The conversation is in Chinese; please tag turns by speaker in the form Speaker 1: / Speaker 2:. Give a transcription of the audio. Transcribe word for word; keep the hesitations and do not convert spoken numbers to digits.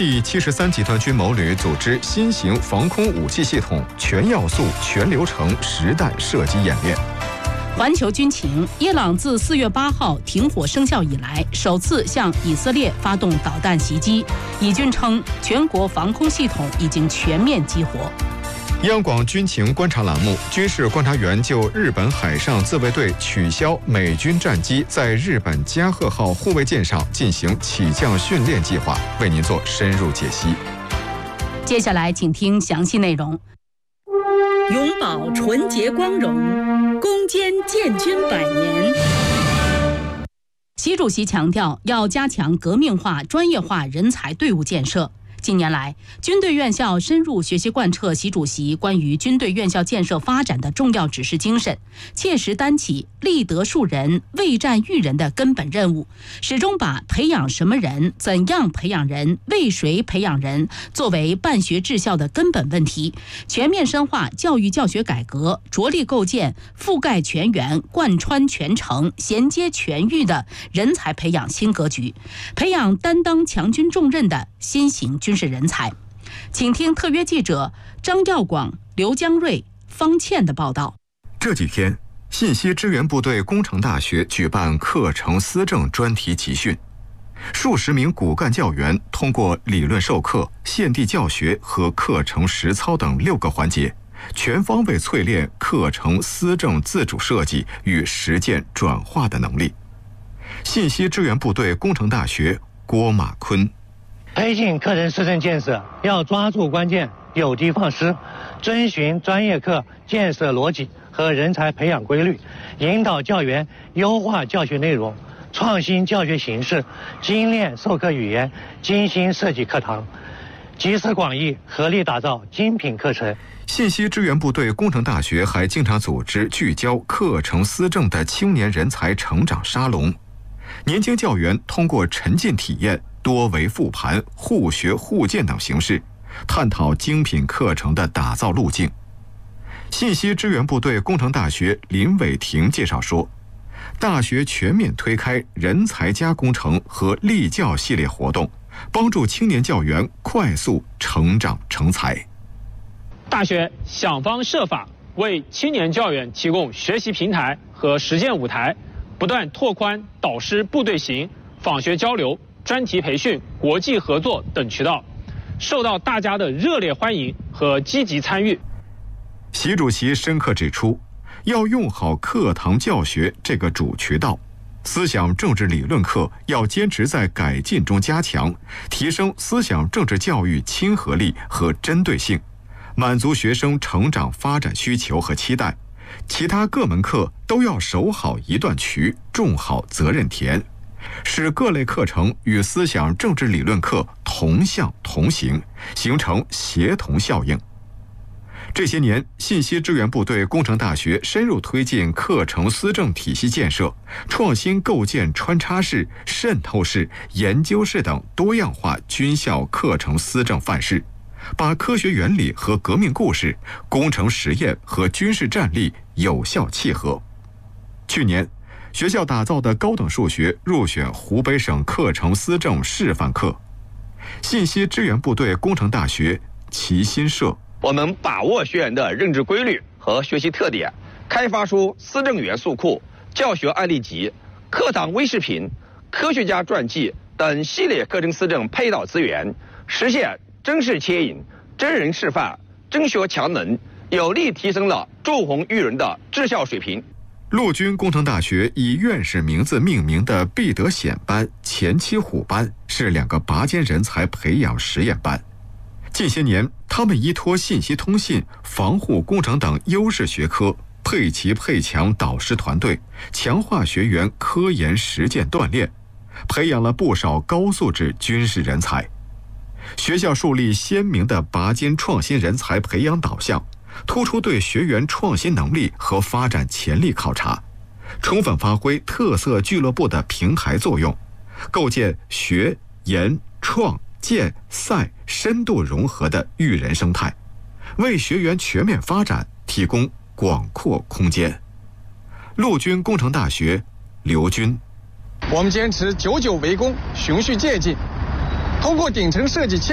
Speaker 1: 第七十三集团军某旅组织新型防空武器系统全要素、全流程实弹射击演练。
Speaker 2: 环球军情：伊朗自四月八号停火生效以来，首次向以色列发动导弹袭击。以军称，全国防空系统已经全面激活。
Speaker 1: 央广军情观察栏目，军事观察员就日本海上自卫队取消美军战机在日本加贺号护卫舰上进行起降训练计划，为您做深入解析。
Speaker 2: 接下来，请听详细内容。
Speaker 3: 永葆纯洁光荣，攻坚建军百年。
Speaker 2: 习主席强调，要加强革命化、专业化人才队伍建设。近年来，军队院校深入学习贯彻习主席关于军队院校建设发展的重要指示精神，切实担起立德树人、为战育人的根本任务，始终把培养什么人、怎样培养人、为谁培养人作为办学治校的根本问题，全面深化教育教学改革，着力构建覆盖全员、贯穿全程、衔接全域的人才培养新格局，培养担当强军重任的新型军事人才。请听特约记者张耀广、刘江瑞、方倩的报道。
Speaker 1: 这几天，信息支援部队工程大学举办课程思政专题集训，数十名骨干教员通过理论授课、现地教学和课程实操等六个环节，全方位淬炼课程思政自主设计与实践转化的能力。信息支援部队工程大学郭马坤。
Speaker 4: 推进课程思政建设，要抓住关键，有的放矢，遵循专业课建设逻辑和人才培养规律，引导教员优化教学内容，创新教学形式，精炼授课语言，精心设计课堂，集思广益，合力打造精品课程。
Speaker 1: 信息支援部队工程大学还经常组织聚焦课程思政的青年人才成长沙龙，年轻教员通过沉浸体验、多维复盘、互学互鉴等形式，探讨精品课程的打造路径。信息支援部队工程大学林伟霆介绍说，大学全面推开人才加工程和立教系列活动，帮助青年教员快速成长成才。
Speaker 5: 大学想方设法为青年教员提供学习平台和实践舞台，不断拓宽导师部队行、访学交流、专题培训、国际合作等渠道，受到大家的热烈欢迎和积极参与。
Speaker 1: 习主席深刻指出，要用好课堂教学这个主渠道，思想政治理论课要坚持在改进中加强，提升思想政治教育亲和力和针对性，满足学生成长发展需求和期待。其他各门课都要守好一段渠，种好责任田，使各类课程与思想政治理论课同向同行，形成协同效应。这些年，信息支援部队工程大学深入推进课程思政体系建设，创新构建穿插式、渗透式、研究式等多样化军校课程思政范式，把科学原理和革命故事、工程实验和军事战力有效契合。去年，学校打造的高等数学入选湖北省课程思政示范课。信息支援部队工程大学齐心社，
Speaker 6: 我们把握学员的认知规律和学习特点，开发出思政元素库、教学案例集、课堂微视频、科学家传记等系列课程思政配套资源，实现真事切引、真人示范、真学强能，有力提升了助红育人的治校水平。
Speaker 1: 陆军工程大学以院士名字命名的毕德显班、前期虎班是两个拔尖人才培养实验班。近些年，他们依托信息通信、防护工程等优势学科，配齐配强导师团队，强化学员科研实践锻炼，培养了不少高素质军事人才。学校树立鲜明的拔尖创新人才培养导向，突出对学员创新能力和发展潜力考察，充分发挥特色俱乐部的平台作用，构建学、研、创、建、赛深度融合的育人生态，为学员全面发展提供广阔空间。陆军工程大学刘军，
Speaker 7: 我们坚持久久为功，循序渐进，通过顶层设计